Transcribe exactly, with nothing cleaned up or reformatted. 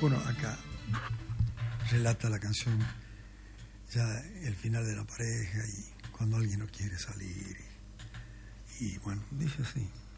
Bueno, acá relata la canción ya el final de la pareja y cuando alguien no quiere salir. Y, y bueno, dice así.